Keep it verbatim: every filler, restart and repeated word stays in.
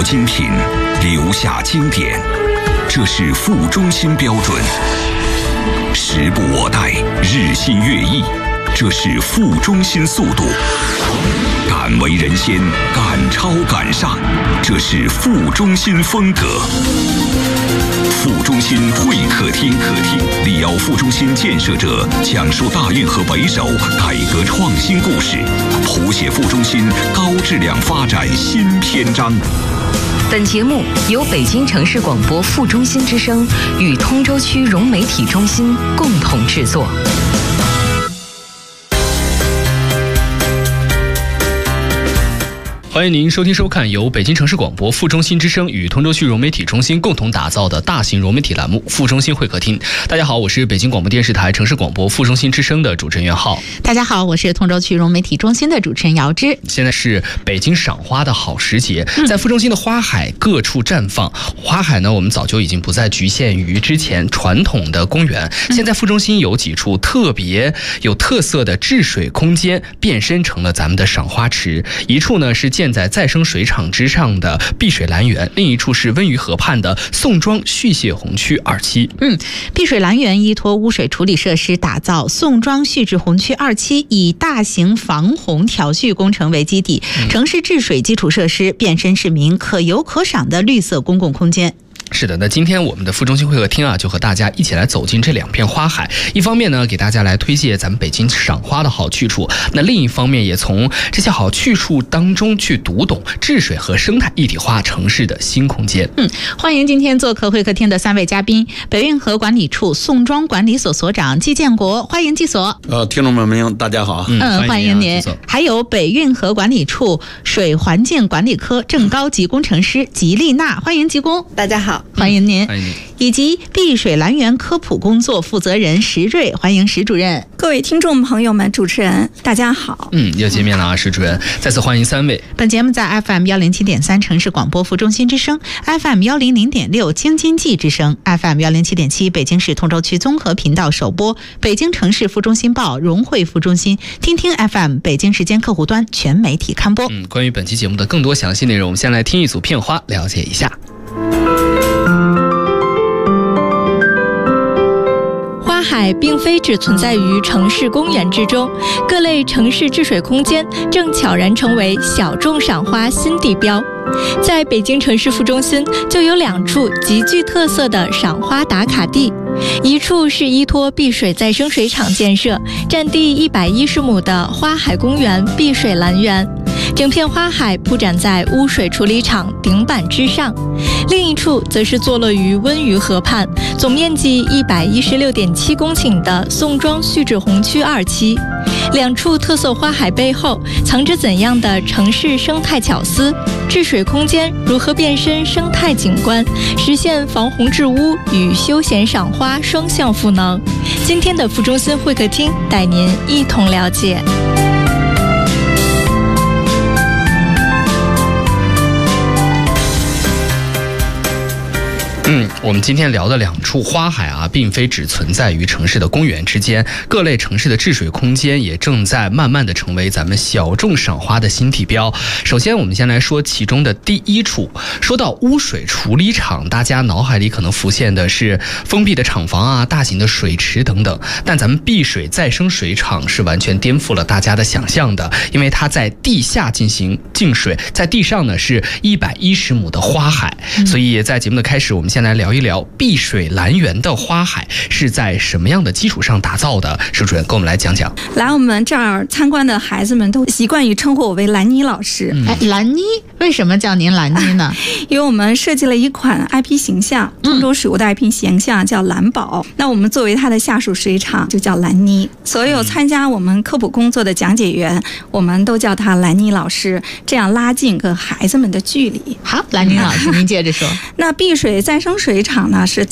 精品，留下经典，这是副中心标准。时不我待，日新月异，这是副中心速度。敢为人先，敢超敢上，这是副中心风格。副中心会客厅，客厅李敖副中心建设者讲述大运河北首改革创新故事，谱写副中心高质量发展新篇章。 本节目由北京城市广播副中心之声与通州区融媒体中心共同制作。 欢迎您收听收看由北京城市广播副中心之声与通州区融媒体中心共同打造的大型融媒体栏目副中心会客厅。大家好，我是北京广播电视台城市广播副中心之声的主持人袁浩。 大家好，我是通州区融媒体中心的主持人姚芝。 现在是北京赏花的好时节，在副中心的花海各处绽放。花海呢，我们早就已经不再局限于之前传统的公园，现在副中心有几处特别有特色的治水空间变身成了咱们的赏花池。一处呢是建在再生水厂之上的碧水蓝园，另一处是温榆河畔的宋庄蓄泄洪区二期。 嗯，碧水蓝园依托污水处理设施打造宋庄蓄滞洪区二期，以大型防洪调蓄工程为基底，城市治水基础设施变身市民可游可赏的绿色公共空间。 是的，那今天我们的副中心会客厅啊，就和大家一起来走进这两片花海。一方面呢，给大家来推荐咱们北京赏花的好去处；那另一方面，也从这些好去处当中去读懂治水和生态一体化城市的新空间。 嗯，欢迎今天做客会客厅的三位嘉宾：北运河管理处宋庄管理所所长季建国，欢迎季所。 呃，听众朋友们，大家好。 嗯，欢迎您。还有北运河管理处水环境管理科正高级工程师吉丽娜，欢迎吉工。 大家好。 欢迎您， 欢迎您， 以及碧水蓝园科普工作负责人石瑞，欢迎石主任。 各位听众朋友们，主持人大家好。 嗯，又见面了啊，石主任，再次欢迎三位。 本节目在 F M 一零七点三城市广播副中心之声 ，F M 一零零点六京津冀之声 ，F M 一零七点七北京市通州区综合频道首播，北京城市副中心报、融汇副中心、听听 F M 北京时间客户端全媒体刊播。 嗯，关于本期节目的更多详细内容，我们先来听一组片花，了解一下。 花海并非只存在于城市公园之中，各类城市治水空间正悄然成为小众赏花新地标。在北京城市副中心就有两处极具特色的赏花打卡地，一处是依托碧水再生水厂建设，占地一百一十亩的花海公园碧水蓝园，整片花海铺展在污水处理厂顶板之上；另一处则是坐落于温榆河畔，总面积一百一十六点七公顷的宋庄蓄滞洪区二期。两处特色花海背后藏着怎样的城市生态巧思？治水空间如何变身生态景观，实现防洪治污与休闲赏花双向赋能？今天的副中心会客厅带您一同了解。 嗯，我们今天聊的两处花海啊，并非只存在于城市的公园之间，各类城市的治水空间也正在慢慢的成为咱们小众赏花的新地标。首先，我们先来说其中的第一处。说到污水处理厂，大家脑海里可能浮现的是封闭的厂房啊、大型的水池等等，但咱们碧水再生水厂是完全颠覆了大家的想象的，因为它在地下进行净水，在地上呢是一百一十亩的花海。所以在节目的开始，我们先来聊一聊碧水蓝园的花海是在什么样的基础上打造的。石主任跟我们来讲讲。 来我们这儿参观的孩子们都习惯于称呼我为兰妮老师。 嗯、哎，兰妮，为什么叫您兰妮呢？ 因为我们设计了一款 I P 形象，通州水务的 I P 形象叫蓝宝、嗯、那我们作为它的下属水厂就叫兰妮。所有参加我们科普工作的讲解员、嗯、我们都叫他兰妮老师，这样拉近跟孩子们的距离。 好，兰妮老师您接着说。 那碧水再生水厂呢是